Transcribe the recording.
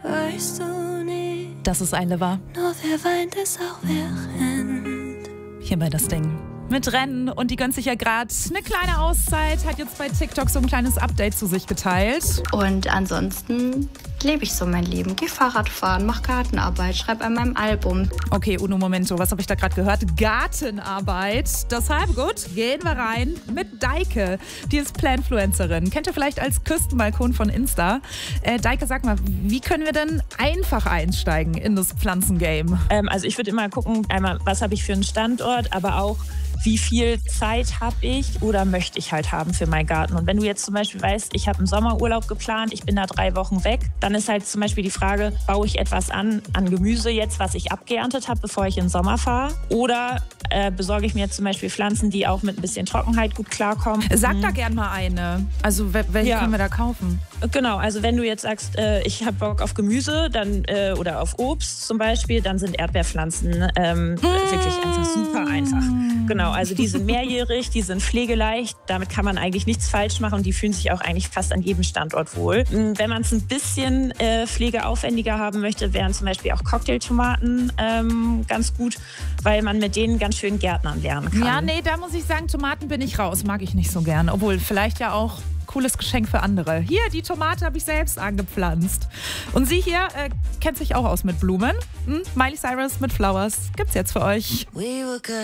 weißt du nicht. Das ist Eile war. Nur wer weint, ist auch wer rennt. Hier bei das Ding. Mit Rennen und die gönnt sich ja gerade eine kleine Auszeit, hat jetzt bei TikTok so ein kleines Update zu sich geteilt. Und ansonsten lebe ich so mein Leben. Geh Fahrrad fahren, mach Gartenarbeit, schreib an meinem Album. Okay, uno momento, was habe ich da gerade gehört? Gartenarbeit. Deshalb gut, gehen wir rein mit Deike. Die ist Planfluencerin. Kennt ihr vielleicht als Küstenbalkon von Insta. Deike, sag mal, wie können wir denn einfach einsteigen in das Pflanzengame? Also ich würde immer gucken, einmal, was habe ich für einen Standort, aber auch, wie viel Zeit habe ich oder möchte ich halt haben für meinen Garten. Und wenn du jetzt zum Beispiel weißt, ich habe einen Sommerurlaub geplant, ich bin da 3 Wochen weg, dann ist halt zum Beispiel die Frage, baue ich etwas an Gemüse jetzt, was ich abgeerntet habe, bevor ich in den Sommer fahre? Oder besorge ich mir jetzt zum Beispiel Pflanzen, die auch mit ein bisschen Trockenheit gut klarkommen? Sag da gern mal eine. Also welche können wir da kaufen? Genau, also wenn du jetzt sagst, ich habe Bock auf Gemüse dann, oder auf Obst zum Beispiel, dann sind Erdbeerpflanzen wirklich einfach super einfach. Genau, also die sind mehrjährig, die sind pflegeleicht, damit kann man eigentlich nichts falsch machen und die fühlen sich auch eigentlich fast an jedem Standort wohl. Wenn man es ein bisschen pflegeaufwendiger haben möchte, wären zum Beispiel auch Cocktailtomaten ganz gut, weil man mit denen ganz schön Gärtnern lernen kann. Ja, nee, da muss ich sagen, Tomaten bin ich raus, mag ich nicht so gern. Obwohl, vielleicht ja auch cooles Geschenk für andere. Hier, die Tomate habe ich selbst angepflanzt. Und sie hier kennt sich auch aus mit Blumen. Miley Cyrus mit Flowers gibt's jetzt für euch.